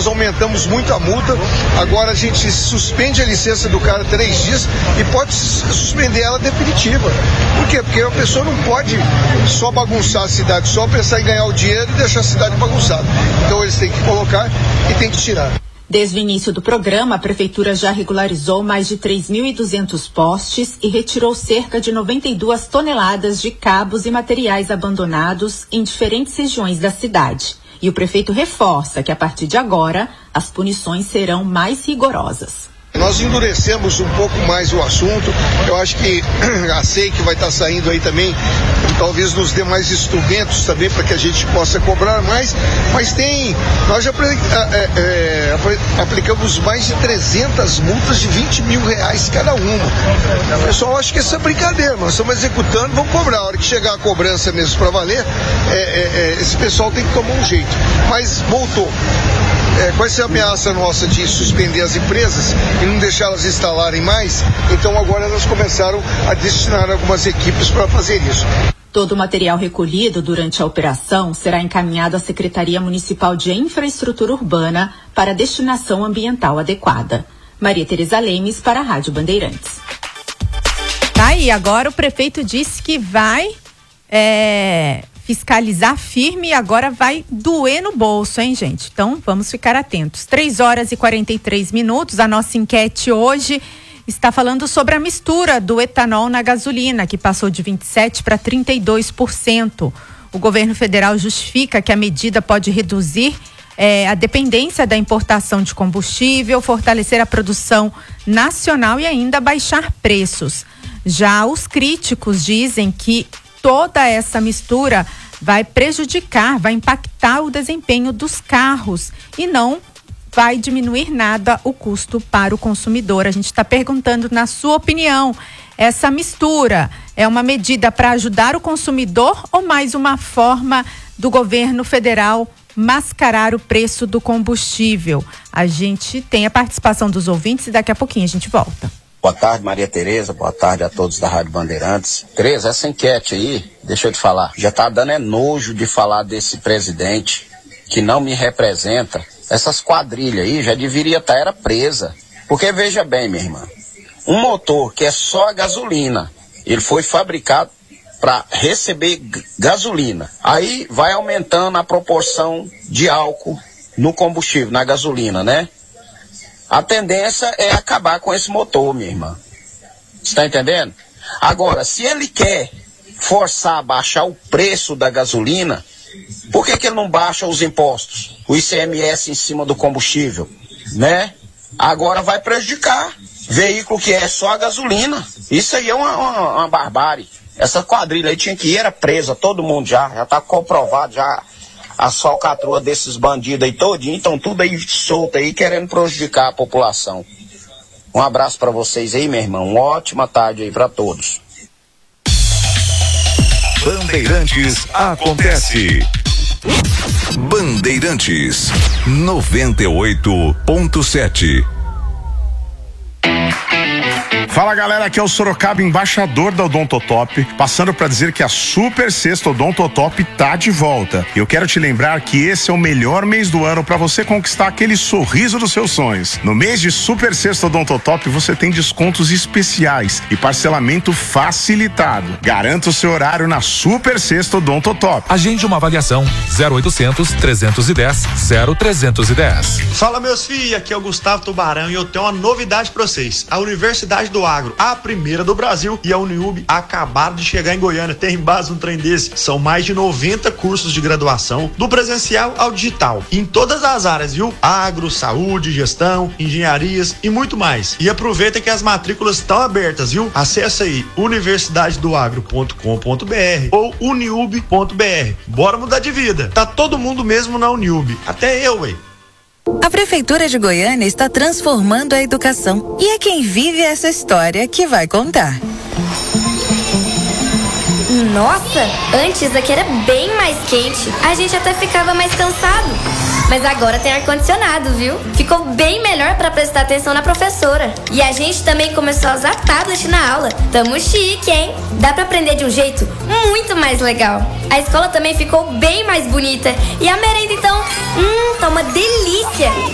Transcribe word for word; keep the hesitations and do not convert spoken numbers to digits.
nós aumentamos muito a multa. Agora a gente suspende a licença do cara três dias e pode suspender ela definitiva. Por quê? Porque a pessoa não pode só bagunçar a cidade, só pensar em ganhar o dinheiro e deixar a cidade bagunçada. Então eles têm que colocar e têm que tirar. Desde o início do programa, a Prefeitura já regularizou mais de três mil e duzentos postes e retirou cerca de noventa e duas toneladas de cabos e materiais abandonados em diferentes regiões da cidade. E o prefeito reforça que, a partir de agora, as punições serão mais rigorosas. Nós endurecemos um pouco mais o assunto. Eu acho que a S E I que vai estar saindo aí também, talvez nos dê mais instrumentos também para que a gente possa cobrar mais. Mas tem, nós já é, é, aplicamos mais de trezentas multas de vinte mil reais cada uma. O pessoal acha que isso é brincadeira, nós estamos executando, vamos cobrar. A hora que chegar a cobrança mesmo para valer, é, é, esse pessoal tem que tomar um jeito. Mas voltou. É, com essa ameaça nossa de suspender as empresas e não deixar elas instalarem mais, então agora elas começaram a destinar algumas equipes para fazer isso. Todo o material recolhido durante a operação será encaminhado à Secretaria Municipal de Infraestrutura Urbana para destinação ambiental adequada. Maria Tereza Lemes para a Rádio Bandeirantes. Tá aí, agora o prefeito disse que vai é, fiscalizar firme e agora vai doer no bolso, hein, gente? Então, vamos ficar atentos. três horas e quarenta e três minutos, a nossa enquete hoje está falando sobre a mistura do etanol na gasolina, que passou de vinte e sete por cento para trinta e dois por cento. O governo federal justifica que a medida pode reduzir é, a dependência da importação de combustível, fortalecer a produção nacional e ainda baixar preços. Já os críticos dizem que toda essa mistura vai prejudicar, vai impactar o desempenho dos carros e não vai diminuir nada o custo para o consumidor. A gente está perguntando, na sua opinião, essa mistura é uma medida para ajudar o consumidor ou mais uma forma do governo federal mascarar o preço do combustível? A gente tem a participação dos ouvintes e daqui a pouquinho a gente volta. Boa tarde, Maria Tereza. Boa tarde a todos da Rádio Bandeirantes. Tereza, essa enquete aí, deixa eu te falar, já tá dando é nojo de falar desse presidente que não me representa. Essas quadrilhas aí já deveria estar era presa. Porque veja bem, minha irmã, um motor que é só a gasolina, ele foi fabricado para receber g- gasolina. Aí vai aumentando a proporção de álcool no combustível, na gasolina, né? A tendência é acabar com esse motor, minha irmã. Você está entendendo? Agora, se ele quer forçar a baixar o preço da gasolina, por que que ele não baixa os impostos? O I C M S em cima do combustível, né? Agora vai prejudicar veículo que é só a gasolina. Isso aí é uma, uma, uma barbárie. Essa quadrilha aí tinha que ir, era presa, todo mundo já, já tá comprovado, já as falcatruas desses bandidos aí todinho, estão tudo aí solto aí, querendo prejudicar a população. Um abraço para vocês aí, meu irmão, uma ótima tarde aí para todos. Bandeirantes acontece. Bandeirantes noventa e oito ponto sete. Fala galera, aqui é o Sorocaba, embaixador da Odontotop, passando para dizer que a Super Sexta Odontotop tá de volta. Eu quero te lembrar que esse é o melhor mês do ano para você conquistar aquele sorriso dos seus sonhos. No mês de Super Sexta Odontotop você tem descontos especiais e parcelamento facilitado. Garanta o seu horário na Super Sexta Odontotop. Agende uma avaliação zero oitocentos, trezentos e dez, zero trezentos e dez. Fala meus filhos, aqui é o Gustavo Tubarão e eu tenho uma novidade para vocês. A Universidade do Agro, a primeira do Brasil, e a Uniub acabaram de chegar em Goiânia. Tem base um trem desse. São mais de noventa cursos de graduação, do presencial ao digital, em todas as áreas, viu? Agro, saúde, gestão, engenharias e muito mais. E aproveita que as matrículas estão abertas, viu? Acesse aí universidade do agro ponto com ponto b r ou uniub ponto b r. Bora mudar de vida. Tá todo mundo mesmo na Uniub. Até eu, ué. A Prefeitura de Goiânia está transformando a educação e é quem vive essa história que vai contar. Nossa, antes aqui era bem mais quente. A gente até ficava mais cansado. Mas agora tem ar-condicionado, viu? Ficou bem melhor para prestar atenção na professora. E a gente também começou a usar tablet na aula. Tamo chique, hein? Dá para aprender de um jeito muito mais legal. A escola também ficou bem mais bonita. E a merenda, então, hum, tá uma delícia.